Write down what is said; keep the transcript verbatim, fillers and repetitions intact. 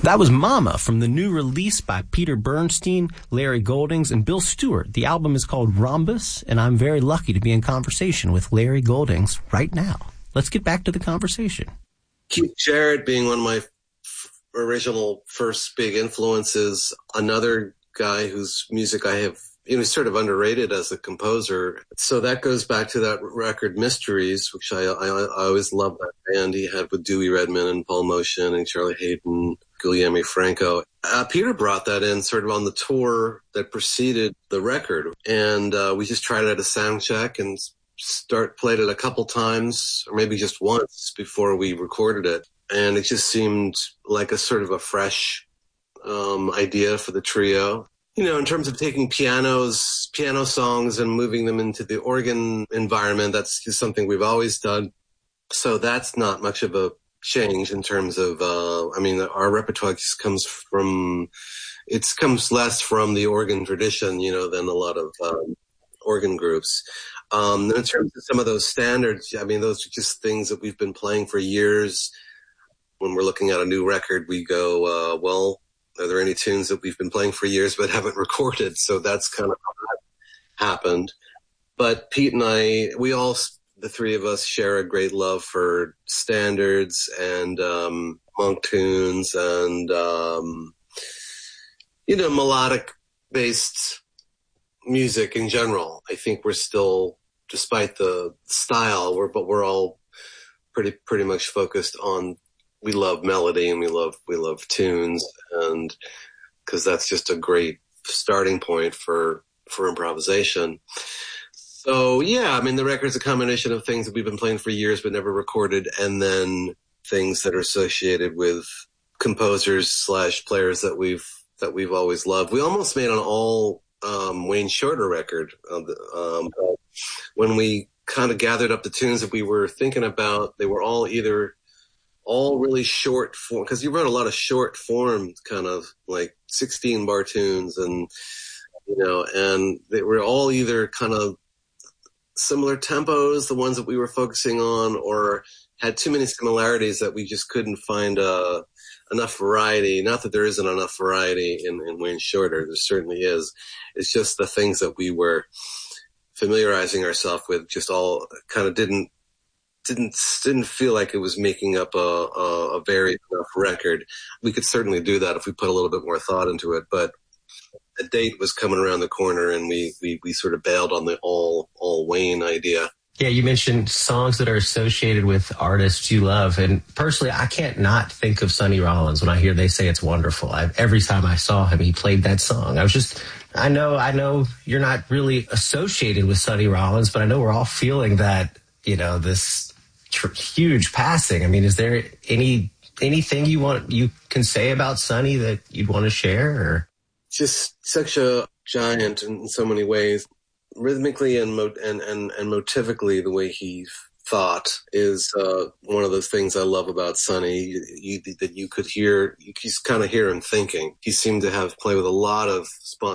That was Mama from the new release by Peter Bernstein, Larry Goldings, and Bill Stewart. The album is called Rhombus, and I'm very lucky to be in conversation with Larry Goldings right now. Let's get back to the conversation. Keith Jarrett being one of my f- original first big influences, another guy whose music I have, you know, sort of underrated as a composer. So that goes back to that record Mysteries, which I, I, I always loved that band he had with Dewey Redman and Paul Motian and Charlie Hayden, Guillermo Franco. Uh, Peter brought that in sort of on the tour that preceded the record. And uh, we just tried it at a sound check and start played it a couple times, or maybe just once before we recorded it. And it just seemed like a sort of a fresh um, idea for the trio. You know, in terms of taking pianos, piano songs and moving them into the organ environment, that's just something we've always done. So that's not much of a change in terms of, uh, I mean, our repertoire just comes from, it comes less from the organ tradition, you know, than a lot of um, organ groups. Um, in terms of some of those standards, I mean, those are just things that we've been playing for years. When we're looking at a new record, we go, uh, well, are there any tunes that we've been playing for years but haven't recorded? So that's kind of how that happened. But Pete and I, we all, the three of us, share a great love for standards and um, monk tunes and, um, you know, melodic-based music in general. I think we're still, despite the style, we're but we're all pretty pretty much focused on. We love melody and we love we love tunes, and because that's just a great starting point for for improvisation. So yeah, I mean the record's a combination of things that we've been playing for years but never recorded, and then things that are associated with composers slash players that we've that we've always loved. We almost made an all um, Wayne Shorter record. Um, when we kind of gathered up the tunes that we were thinking about, they were all either all really short form, because he wrote a lot of short form, kind of like sixteen bar tunes, and you know, and they were all either kind of similar tempos, the ones that we were focusing on, or had too many similarities that we just couldn't find uh, enough variety. Not that there isn't enough variety in, in Wayne Shorter, there certainly is. It's just the things that we were familiarizing ourselves with just all kind of didn't didn't didn't feel like it was making up a, a, a varied enough record. We could certainly do that if we put a little bit more thought into it, but the date was coming around the corner, and we, we, we sort of bailed on the all all Wayne idea. Yeah, you mentioned songs that are associated with artists you love, and personally, I can't not think of Sonny Rollins when I hear they say it's wonderful. I, every time I saw him, he played that song. I was just, I know, I know you're not really associated with Sonny Rollins, but I know we're all feeling that, you know, this tr- huge passing. I mean, is there any anything you want you can say about Sonny that you'd want to share? Or just such a giant in so many ways. Rhythmically and mo- and, and, and motivically, the way he thought is uh, one of those things I love about Sonny. You, you, that you could hear, you just kind of hear him thinking. He seemed to have played with a lot of